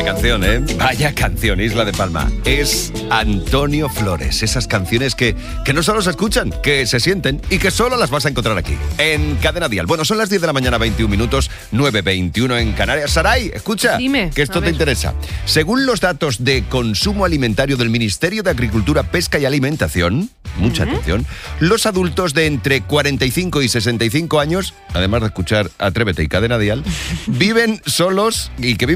canción, ¿eh? Vaya canción, Isla de Palma. Es Antonio Flores. Esas canciones que no solo se escuchan, que se sienten y que solo las vas a encontrar aquí, en Cadena Dial. Bueno, son las 10 de la mañana, 21 minutos, 9:21 en Canarias. Saray, escucha, dime, que esto te interesa. Según los datos de consumo alimentario del Ministerio de Agricultura, Pesca y Alimentación, mucha atención, los adultos de entre 45 y 65 años, además de escuchar Atrévete y Cadena Dial, viven solos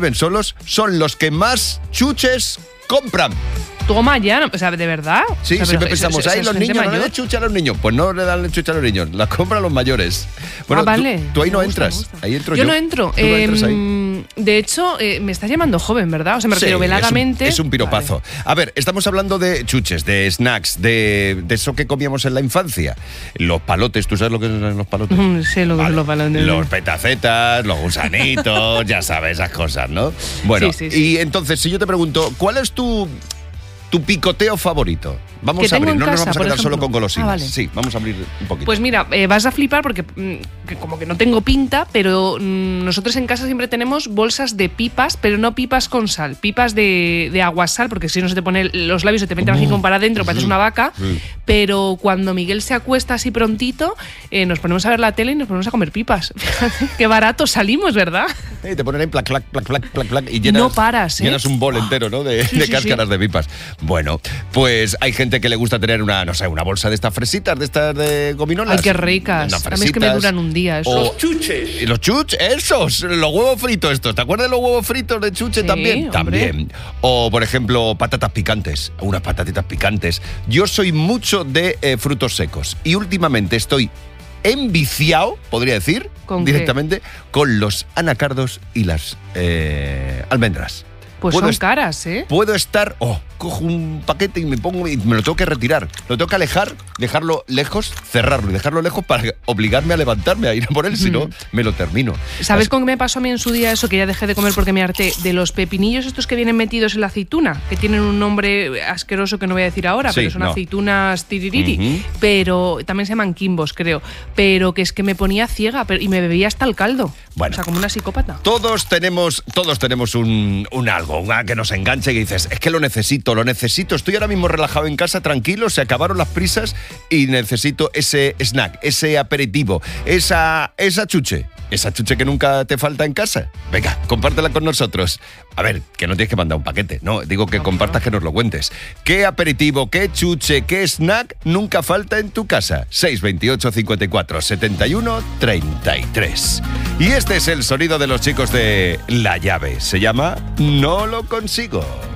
son los que más chuches compran. Toma ya, o sea, ¿de verdad? Sí, o sea, siempre pensamos, eso los niños no le dan chuche a los niños. Pues no le dan chuche a los niños, las compran los mayores. Bueno, vale. Tú ahí no entras, ahí entro yo. Yo no entro. ¿Tú no entras ahí? De hecho, me estás llamando joven, ¿verdad? O sea, me refiero veladamente. Es un piropazo. Vale. A ver, estamos hablando de chuches, de snacks, de eso que comíamos en la infancia. Los palotes, ¿tú sabes lo que son los palotes? Sí, lo que son los palotes. Los petacetas, los gusanitos, ya sabes, esas cosas, ¿no? Bueno, sí. Y entonces, si yo te pregunto, ¿cuál es tu picoteo favorito? Vamos a abrir, no nos vamos a quedar solo con golosinas. Vale. Sí, vamos a abrir un poquito. Pues mira, vas a flipar porque que como que no tengo pinta, pero nosotros en casa siempre tenemos bolsas de pipas, pero no pipas con sal, pipas de aguasal, porque si no se te pone los labios, se te meten así como para adentro, pareces una vaca. Pero cuando Miguel se acuesta así prontito, nos ponemos a ver la tele y nos ponemos a comer pipas. Qué baratos salimos, ¿verdad? Y te ponen ahí plac, y llenas, no paras, llenas un bol entero, ¿no? De cáscaras de pipas. Bueno, pues hay gente que le gusta tener una bolsa de estas fresitas, de estas de gominolas. Ay, qué ricas. A mí es que me duran un día. Eso. Los chuches. Los chuches, esos, los huevos fritos estos. ¿Te acuerdas de los huevos fritos de chuche también? Hombre. También. O, por ejemplo, patatas picantes. Unas patatitas picantes. Yo soy mucho de frutos secos. Y últimamente estoy enviciado, podría decir, directamente, con los anacardos y las almendras. Pues son caras, ¿eh? Puedo estar... cojo un paquete y me lo tengo que retirar. Lo tengo que alejar, dejarlo lejos, cerrarlo y dejarlo lejos para obligarme a levantarme a ir a por él, si no, me lo termino. ¿Sabes con qué me pasó a mí en su día eso? Que ya dejé de comer porque me harté de los pepinillos estos que vienen metidos en la aceituna, que tienen un nombre asqueroso que no voy a decir ahora, pero son aceitunas tiririri, pero también se llaman quimbos, creo. Pero que es que me ponía ciega y me bebía hasta el caldo. Bueno, o sea, como una psicópata. Todos tenemos un algo que nos enganche y que dices, es que lo necesito, estoy ahora mismo relajado en casa, tranquilo, se acabaron las prisas y necesito ese snack, ese aperitivo, esa chuche que nunca te falta en casa. Venga, compártela con nosotros. A ver, que no tienes que mandar un paquete, no, digo que compartas, que nos lo cuentes. ¿Qué aperitivo, qué chuche, qué snack nunca falta en tu casa? 628 54 71 33. Y este es el sonido de los chicos de La Llave. Se llama No lo consigo.